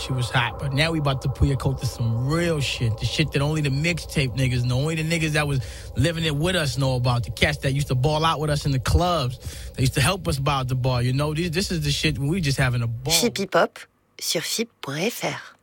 shit was hot. But now we about to put your coat to some real shit. The shit that only the mixtape niggas know. Only the niggas that was living it with us know about. The cats that used to ball out with us in the clubs. They used to help us by the bar. You know, this is the shit when we just having a ball. Fip Hip Hop sur fip.fr.